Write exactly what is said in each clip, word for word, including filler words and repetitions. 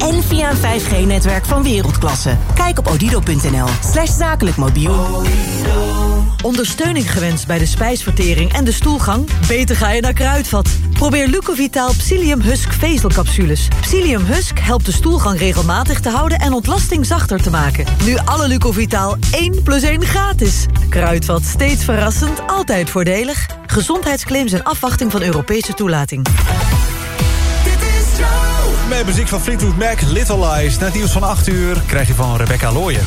En via een vijf G-netwerk van wereldklasse. Kijk op odido.nl slash zakelijk mobiel. Ondersteuning gewenst bij de spijsvertering en de stoelgang? Beter ga je naar Kruidvat. Probeer Lucovitaal Psyllium Husk vezelcapsules. Psyllium Husk helpt de stoelgang regelmatig te houden en ontlasting zachter te maken. Nu alle Lucovitaal één plus één gratis. Kruidvat, steeds verrassend, altijd voordelig. Gezondheidsclaims en afwachting van Europese toelating. Met muziek van Fleetwood Mac, Little Lies. Na het nieuws van acht uur krijg je van Rebecca Looyen.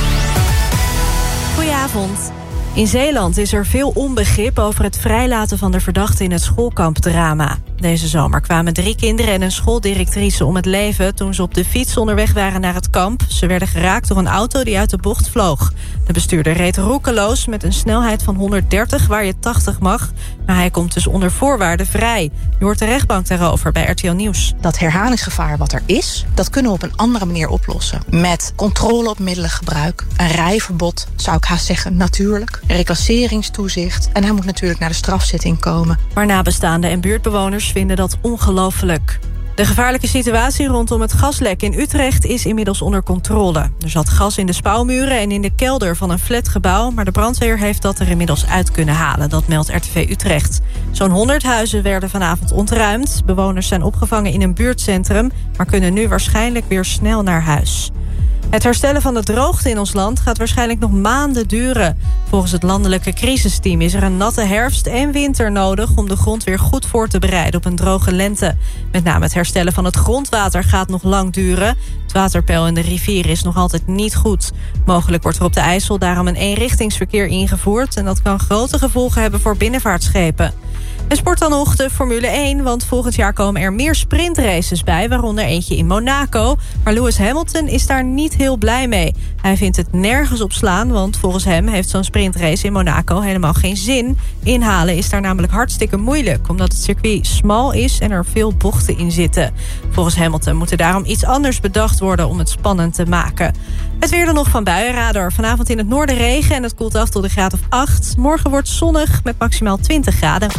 Goedenavond. In Zeeland is er veel onbegrip over het vrijlaten van de verdachte in het schoolkampdrama. Deze zomer kwamen drie kinderen en een schooldirectrice om het leven toen ze op de fiets onderweg waren naar het kamp. Ze werden geraakt door een auto die uit de bocht vloog. De bestuurder reed roekeloos met een snelheid van honderddertig waar je tachtig mag. Maar hij komt dus onder voorwaarden vrij. Je hoort de rechtbank daarover bij R T L Nieuws. Dat herhalingsgevaar wat er is, dat kunnen we op een andere manier oplossen. Met controle op middelengebruik, een rijverbod, zou ik haast zeggen natuurlijk, reclasseringstoezicht. En hij moet natuurlijk naar de strafzitting komen. Maar nabestaanden en buurtbewoners vinden dat ongelooflijk. De gevaarlijke situatie rondom het gaslek in Utrecht is inmiddels onder controle. Er zat gas in de spouwmuren en in de kelder van een flatgebouw, maar de brandweer heeft dat er inmiddels uit kunnen halen. Dat meldt R T V Utrecht. Zo'n honderd huizen werden vanavond ontruimd. Bewoners zijn opgevangen in een buurtcentrum, maar kunnen nu waarschijnlijk weer snel naar huis. Het herstellen van de droogte in ons land gaat waarschijnlijk nog maanden duren. Volgens het landelijke crisisteam is er een natte herfst en winter nodig om de grond weer goed voor te bereiden op een droge lente. Met name het herstellen van het grondwater gaat nog lang duren. Het waterpeil in de rivieren is nog altijd niet goed. Mogelijk wordt er op de IJssel daarom een eenrichtingsverkeer ingevoerd en dat kan grote gevolgen hebben voor binnenvaartschepen. En sport dan nog de Formule één, want volgend jaar komen er meer sprintraces bij, waaronder eentje in Monaco. Maar Lewis Hamilton is daar niet heel blij mee. Hij vindt het nergens op slaan, want volgens hem heeft zo'n sprintrace in Monaco helemaal geen zin. Inhalen is daar namelijk hartstikke moeilijk, omdat het circuit smal is en er veel bochten in zitten. Volgens Hamilton moet er daarom iets anders bedacht worden om het spannend te maken. Het weer dan nog van Buienradar. Vanavond in het noorden regen en het koelt af tot een graad of acht. Morgen wordt zonnig met maximaal twintig graden.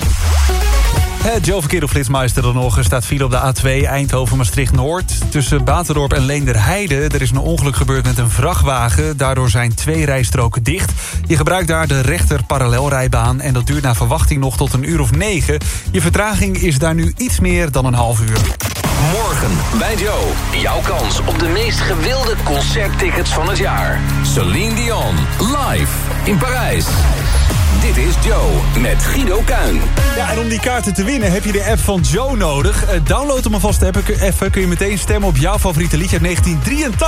Het Joe Verkeer op Flitsmeister dan nog. Er staat file op de A twee Eindhoven-Maastricht-Noord. Tussen Baterdorp en Leenderheide. Er is een ongeluk gebeurd met een vrachtwagen. Daardoor zijn twee rijstroken dicht. Je gebruikt daar de rechter parallelrijbaan. En dat duurt naar verwachting nog tot een uur of negen. Je vertraging is daar nu iets meer dan een half uur. Morgen bij Joe. Jouw kans op de meest gewilde concerttickets van het jaar. Celine Dion. Live in Parijs. Dit is Joe met Guido Kuin. Ja, en om die kaarten te winnen heb je de app van Joe nodig. Uh, download hem alvast even. Kun je meteen stemmen op jouw favoriete liedje uit negentien drieëntachtig.